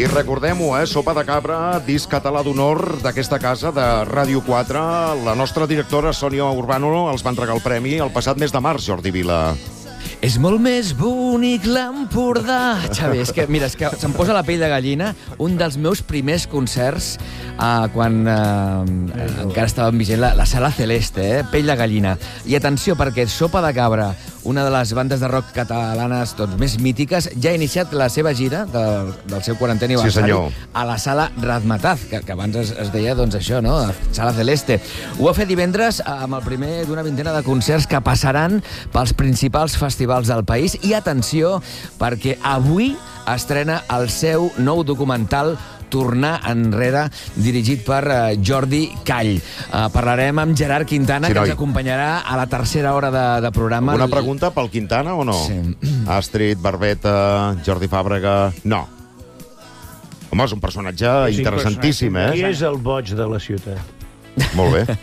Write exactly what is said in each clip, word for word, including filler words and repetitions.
I recordem-ho, eh? Sopa de Cabra, disc català d'honor d'aquesta casa, de Ràdio quatre. La nostra directora, Sònia Urbano, els va entregar el premi el passat mes de març, Jordi Vila. És molt més bonic l'Empordà. Xavi, és que, mira, és que se'm posa la pell de gallina. Un dels meus primers concerts, eh, quan eh, encara estava vigent la, la Sala Celeste, eh? Pell de gallina. I atenció, perquè Sopa de Cabra, una de les bandes de rock catalanes doncs, més mítiques, ja ha iniciat la seva gira de, del seu quarantè aniversari sí, a la Sala Razmataz, que, que abans es, es deia doncs, això, no? Sala Celeste. Ho ha fet divendres amb el primer d'una vintena de concerts que passaran pels principals festivals del país. I atenció, perquè avui estrena el seu nou documental Tornar enrere, dirigit per uh, Jordi Call. Uh, parlarem amb Gerard Quintana, sí, que ens acompanyarà a la tercera hora de, de programa. Una pregunta pel Quintana o no? Sí. Astrid, Barbeta, Jordi Fàbrega... No. Home, és un personatge és interessantíssim, eh? Qui és el boig de la ciutat? Molt bé.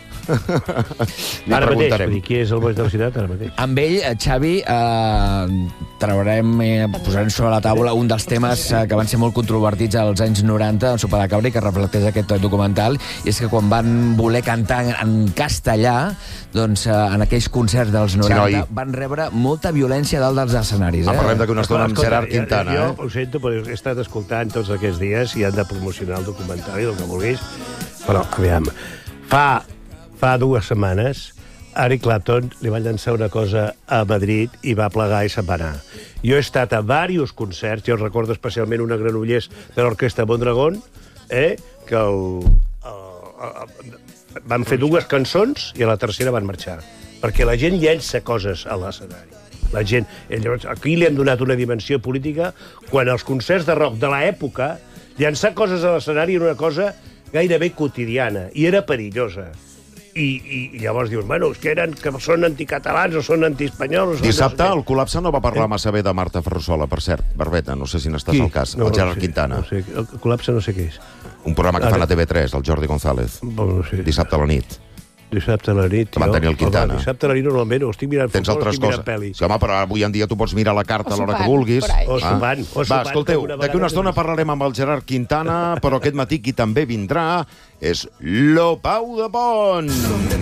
Ara mateix, dir, qui és el boig de la ciutat ara mateix? Amb ell, Xavi, eh, traurem, eh, posarem sobre la taula un dels temes eh, que van ser molt controvertits als anys noranta en Sopa de Cabra i que reflecteix aquest documental, i és que quan van voler cantar en, en castellà, doncs eh, en aquells concerts dels noranta, sí, van rebre molta violència dalt dels escenaris. Eh? Ah, parlem d'aquí una estona amb Gerard Quintana. Jo, eh? jo ho sento, però he estat escoltant tots aquests dies i han de promocionar el documentari, el que vulguis, però, aviam, fa... Fa dues setmanes, Eric Clapton li va llançar una cosa a Madrid i va plegar i se'n va anar. Jo he estat a diversos concerts, jo recordo especialment una Granollers de l'Orquestra Mondragón, eh, que el, el, el, van fer dues cançons i a la tercera van marxar. Perquè la gent llença coses a l'escenari. La gent, llavors, aquí li hem donat una dimensió política quan els concerts de rock de l'època llançar coses a l'escenari era una cosa gairebé quotidiana i era perillosa. I, i, i llavors dius, bueno, és que, eren, que són anticatalans o són antiespanyols... Dissabte el Col·lapse no va parlar eh? massa bé de Marta Ferrusola, per cert. Barbeta, no sé si n'estàs al cas. No, el Gerard no sé, Quintana. No sé, el Col·lapse no sé què és. Un programa que fan a T V tres, el Jordi González. Bueno, no sé. Dissabte a la nit. Dissabte a la nit. Que van tenir el Quintana. Home, dissabte a la nit normalment ho estic mirant Tens futbol, altres estic mirant coses. pel·li. Sí, home, però avui en dia tu pots mirar la carta a l'hora que vulguis. O sopant. O Va, escolteu, d'aquí una estona parlarem amb el Gerard Quintana, però aquest matí qui també vindrà és Lo Pau de Pont.